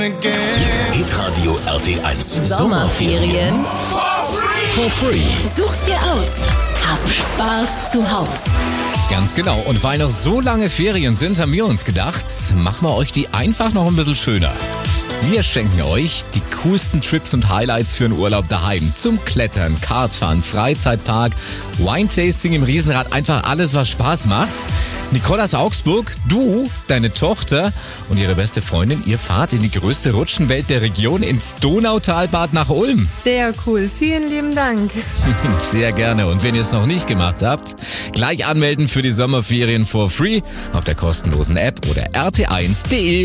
Hitradio RT1 Sommerferien for free. such's dir aus. Hab Spaß zu Haus. Ganz genau. Und weil noch so lange Ferien sind, haben wir uns gedacht, machen wir euch die einfach noch ein bisschen schöner. Wir schenken euch die coolsten Trips und Highlights für einen Urlaub daheim. Zum Klettern, Kartfahren, Freizeitpark, Wine-Tasting im Riesenrad, einfach alles, was Spaß macht. Nicole aus Augsburg, du, deine Tochter und ihre beste Freundin, ihr fahrt in die größte Rutschenwelt der Region, ins Donautalbad nach Ulm. Sehr cool, vielen lieben Dank. Sehr gerne. Und wenn ihr es noch nicht gemacht habt, gleich anmelden für die Sommerferien for free auf der kostenlosen App oder rt1.de.